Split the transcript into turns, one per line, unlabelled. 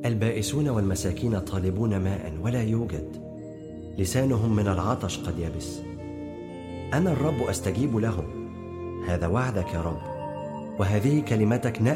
البائسون والمساكين طالبون ماء ولا يوجد، لسانهم من العطش قد يبس. أنا الرب أستجيب لهم، هذا وعدك يا رب، وهذه كلمتك